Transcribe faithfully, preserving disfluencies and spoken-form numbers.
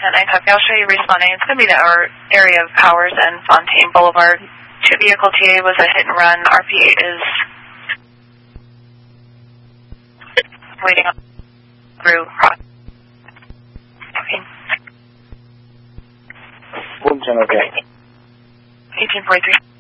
nine, copy. I'll show you responding. It's going to be the our area of Powers and Fontaine Boulevard. Two vehicle T A was a hit and run. R P eight is waiting on through cross. Okay. Wilmington, okay. eighteen forty-three.